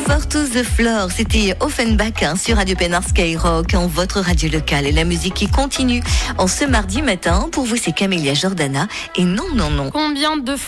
Over to the Floor, c'était Offenbach sur Radio Pénard Skyrock, en votre radio locale. Et la musique qui continue en ce mardi matin, pour vous c'est Camélia Jordana et non. Combien de